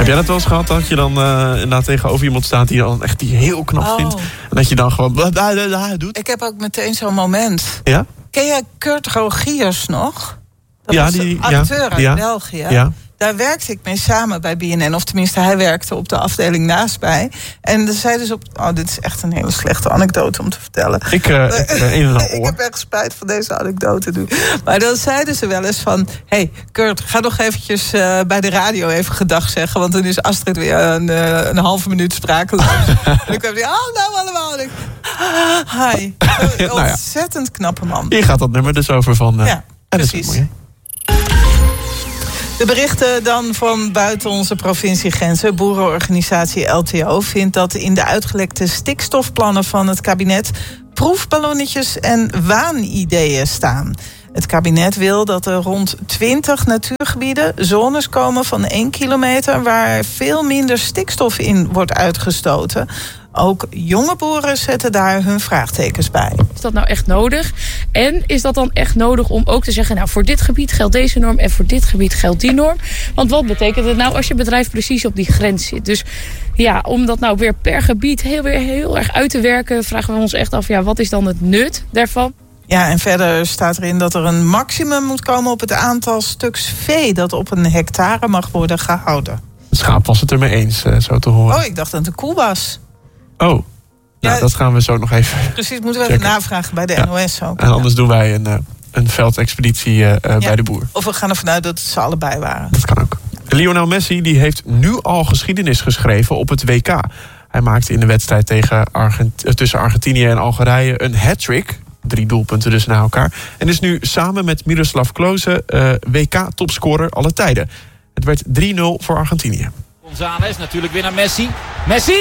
Heb jij dat wel eens gehad dat je dan inderdaad tegenover iemand staat die dan echt die heel knap vindt? En dat je dan gewoon doet? Ik heb ook meteen zo'n moment. Ja? Ken jij Kurt Rogiers nog? Dat Ja, was die een acteur uit België. Ja. Daar werkte ik mee samen bij BNN. Of tenminste, hij werkte op de afdeling naast mij. En dan zeiden ze dit is echt een hele slechte anekdote om te vertellen. Ik heb echt spijt van deze anekdote nu. Maar dan zeiden ze wel eens van... Hey, Kurt, ga nog eventjes bij de radio even gedag zeggen. Want dan is Astrid weer een halve minuut sprakeloos. En ik heb die, allemaal. Hi. Ontzettend knappe man. Hier gaat dat nummer dus over van... ja, precies. De berichten dan van buiten onze provinciegrenzen. Boerenorganisatie LTO vindt dat in de uitgelekte stikstofplannen van het kabinet proefballonnetjes en waanideeën staan. Het kabinet wil dat er rond 20 natuurgebieden zones komen van 1 kilometer... waar veel minder stikstof in wordt uitgestoten. Ook jonge boeren zetten daar hun vraagtekens bij. Is dat nou echt nodig? En is dat dan echt nodig om ook te zeggen... nou, voor dit gebied geldt deze norm en voor dit gebied geldt die norm? Want wat betekent het nou als je bedrijf precies op die grens zit? Dus ja, om dat nou weer per gebied heel erg uit te werken... vragen we ons echt af, wat is dan het nut daarvan? Ja, en verder staat erin dat er een maximum moet komen... op het aantal stuks vee dat op een hectare mag worden gehouden. Het schaap was het er mee eens, zo te horen. Ik dacht dat het een koe was. Oh, dat gaan we zo nog even precies, moeten we even navragen bij de NOS ook. En anders doen wij een veldexpeditie bij de boer. Of we gaan ervan uit dat ze allebei waren. Dat kan ook. Lionel Messi die heeft nu al geschiedenis geschreven op het WK. Hij maakte in de wedstrijd tussen Argentinië en Algerije een hat-trick. 3 doelpunten dus na elkaar. En is nu samen met Miroslav Klose WK-topscorer alle tijden. Het werd 3-0 voor Argentinië. González natuurlijk weer naar Messi. Messi!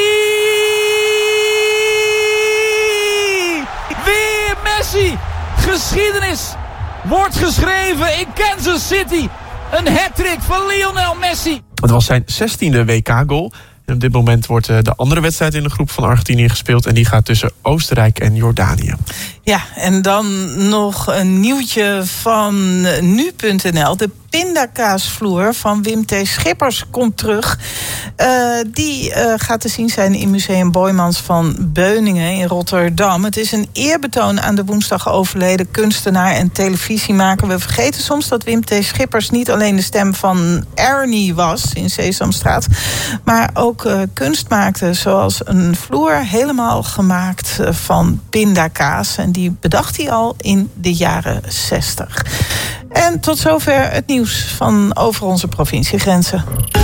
Weer Messi! Geschiedenis wordt geschreven in Kansas City. Een hat-trick van Lionel Messi. Het was zijn 16e WK-goal. En op dit moment wordt de andere wedstrijd in de groep van Argentinië gespeeld. En die gaat tussen Oostenrijk en Jordanië. Ja, en dan nog een nieuwtje van nu.nl. De pindakaasvloer van Wim T. Schippers komt terug. Die gaat te zien zijn in Museum Boijmans van Beuningen in Rotterdam. Het is een eerbetoon aan de woensdag overleden kunstenaar en televisiemaker. We vergeten soms dat Wim T. Schippers niet alleen de stem van Ernie was in Sesamstraat, maar ook kunst maakte, zoals een vloer helemaal gemaakt van pindakaas. En die bedacht hij al in de jaren 60. En tot zover het nieuws van over onze provinciegrenzen.